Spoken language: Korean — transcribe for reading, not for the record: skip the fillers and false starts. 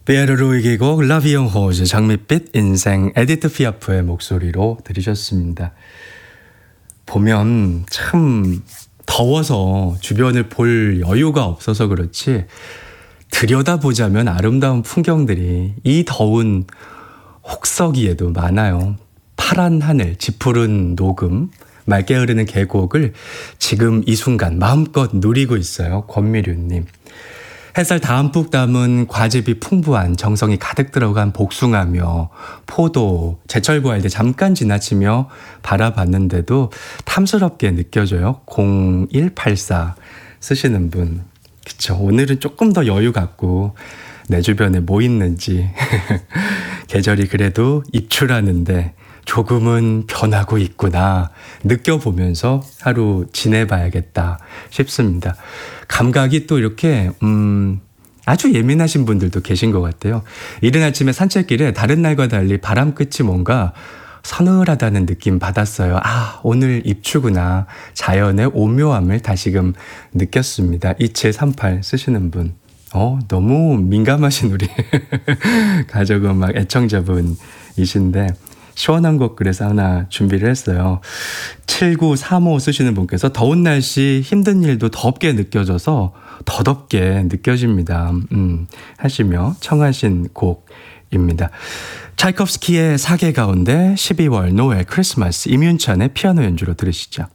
베르로이의 곡 라비옹 호즈 장밋빛 인생 에디트 피아프의 목소리로 들으셨습니다. 보면 참 더워서 주변을 볼 여유가 없어서 그렇지 들여다보자면 아름다운 풍경들이 이 더운 혹서기에도 많아요. 파란 하늘, 짙푸른 녹음, 맑게 흐르는 계곡을 지금 이 순간 마음껏 누리고 있어요. 권미류님. 햇살 담뿍 담은 과즙이 풍부한 정성이 가득 들어간 복숭아며 포도, 제철 과일들 잠깐 지나치며 바라봤는데도 탐스럽게 느껴져요. 0184 쓰시는 분. 그쵸. 오늘은 조금 더 여유 갖고 내 주변에 뭐 있는지 계절이 그래도 입출하는데 조금은 변하고 있구나 느껴보면서 하루 지내봐야겠다 싶습니다. 감각이 또 이렇게 아주 예민하신 분들도 계신 것 같아요. 이른 아침에 산책길에 다른 날과 달리 바람 끝이 뭔가 서늘하다는 느낌 받았어요. 아, 오늘 입추구나. 자연의 오묘함을 다시금 느꼈습니다. 2738 쓰시는 분. 너무 민감하신 우리 가족음악 애청자분이신데 시원한 곡 그래서 하나 준비를 했어요. 7935 쓰시는 분께서 더운 날씨 힘든 일도 덥게 느껴져서 더 덥게 느껴집니다. 하시며 청하신 곡입니다. 차이콥스키의 사계 가운데 12월 노엘 크리스마스 임윤찬의 피아노 연주로 들으시죠.